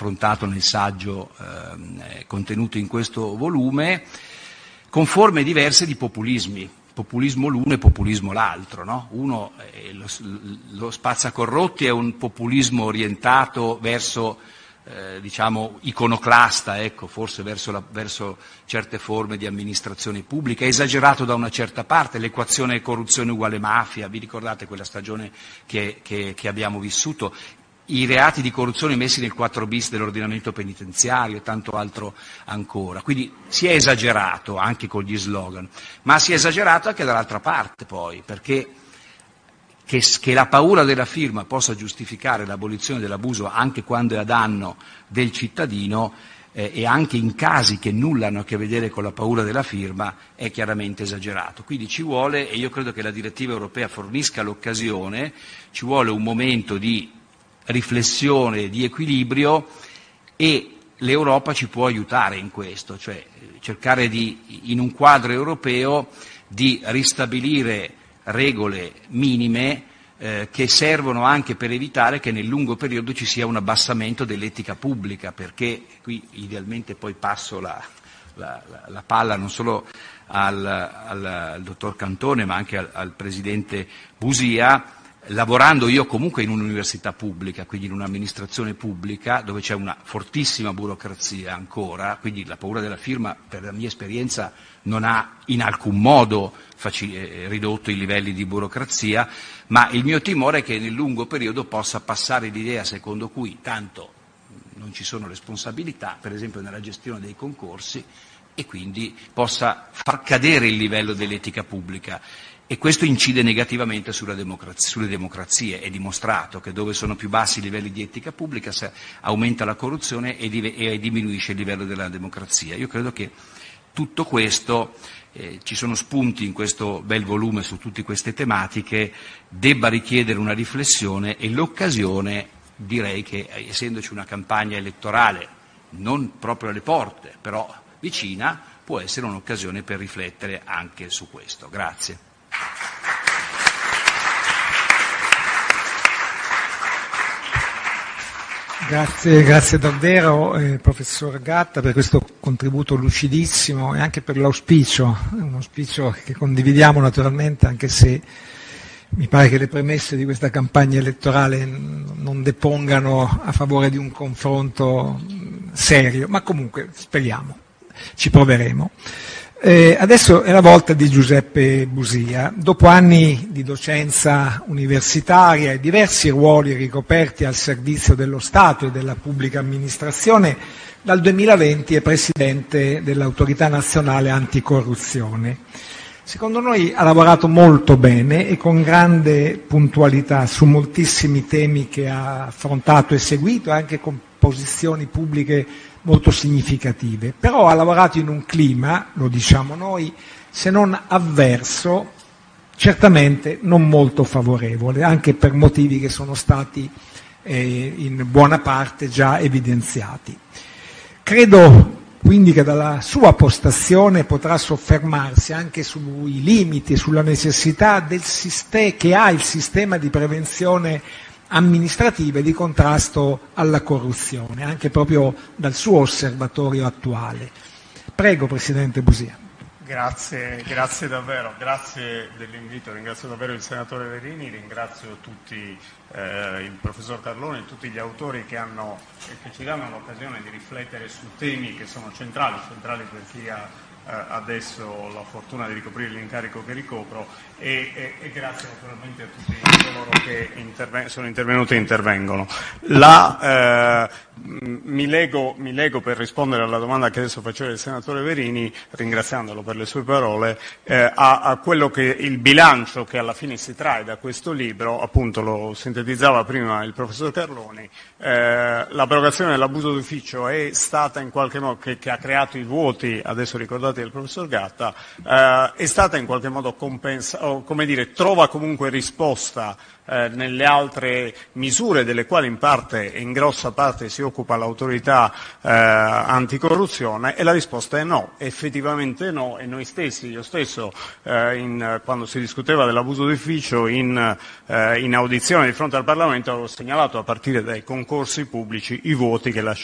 affrontato nel saggio contenuto in questo volume, con forme diverse di populismi. Populismo l'uno e populismo l'altro, no? Uno, lo spazzacorrotti, è un populismo orientato verso, diciamo, iconoclasta, ecco, forse verso certe forme di amministrazione pubblica, esagerato da una certa parte, l'equazione corruzione uguale mafia, vi ricordate quella stagione che abbiamo vissuto? I reati di corruzione messi nel 4 bis dell'ordinamento penitenziario e tanto altro ancora. Quindi si è esagerato anche con gli slogan, ma si è esagerato anche dall'altra parte poi, perché che la paura della firma possa giustificare l'abolizione dell'abuso anche quando è a danno del cittadino e anche in casi che nulla hanno a che vedere con la paura della firma è chiaramente esagerato. Quindi ci vuole, e io credo che la direttiva europea fornisca l'occasione, ci vuole un momento di riflessione, di equilibrio, e l'Europa ci può aiutare in questo, cioè cercare in un quadro europeo di ristabilire regole minime che servono anche per evitare che nel lungo periodo ci sia un abbassamento dell'etica pubblica, perché qui idealmente poi passo la palla non solo al dottor Cantone ma anche al presidente Busia. Lavorando io comunque in un'università pubblica, quindi in un'amministrazione pubblica dove c'è una fortissima burocrazia ancora, quindi la paura della firma per la mia esperienza non ha in alcun modo ridotto i livelli di burocrazia, ma il mio timore è che nel lungo periodo possa passare l'idea secondo cui tanto non ci sono responsabilità, per esempio nella gestione dei concorsi, e quindi possa far cadere il livello dell'etica pubblica. E questo incide negativamente sulle democrazie. È dimostrato che dove sono più bassi i livelli di etica pubblica aumenta la corruzione e diminuisce il livello della democrazia. Io credo che tutto questo, ci sono spunti in questo bel volume su tutte queste tematiche, debba richiedere una riflessione, e l'occasione, direi che essendoci una campagna elettorale non proprio alle porte, però vicina, può essere un'occasione per riflettere anche su questo. Grazie. Grazie davvero professor Gatta per questo contributo lucidissimo e anche per l'auspicio, un auspicio che condividiamo naturalmente, anche se mi pare che le premesse di questa campagna elettorale non depongano a favore di un confronto serio, ma comunque speriamo, ci proveremo. Adesso è la volta di Giuseppe Busia. Dopo anni di docenza universitaria e diversi ruoli ricoperti al servizio dello Stato e della pubblica amministrazione, dal 2020 è presidente dell'Autorità Nazionale Anticorruzione. Secondo noi ha lavorato molto bene e con grande puntualità su moltissimi temi che ha affrontato e seguito, anche con posizioni pubbliche molto significative, però ha lavorato in un clima, lo diciamo noi, se non avverso, certamente non molto favorevole, anche per motivi che sono stati in buona parte già evidenziati. Credo quindi che dalla sua postazione potrà soffermarsi anche sui limiti e sulla necessità che ha il sistema di prevenzione amministrative di contrasto alla corruzione, anche proprio dal suo osservatorio attuale. Prego, Presidente Busia. Grazie davvero, grazie dell'invito, ringrazio davvero il senatore Verini, ringrazio tutti il professor Carlone e tutti gli autori che ci danno l'occasione di riflettere su temi che sono centrali per chi ha adesso la fortuna di ricoprire l'incarico che ricopro e grazie naturalmente a tutti coloro che sono intervenuti e intervengono. Mi lego per rispondere alla domanda che adesso faceva il senatore Verini, ringraziandolo per le sue parole, a quello che il bilancio che alla fine si trae da questo libro, appunto lo sintetizzava prima il professor Carloni. L'abrogazione dell'abuso d'ufficio è stata in qualche modo, che ha creato i vuoti, adesso ricordati del professor Gatta, è stata in qualche modo trova comunque risposta nelle altre misure delle quali in parte e in grossa parte si occupa l'autorità anticorruzione, e la risposta è no, effettivamente no, e noi stessi, io stesso quando si discuteva dell'abuso d'ufficio in audizione di fronte al Parlamento avevo segnalato a partire dai concorsi pubblici i vuoti che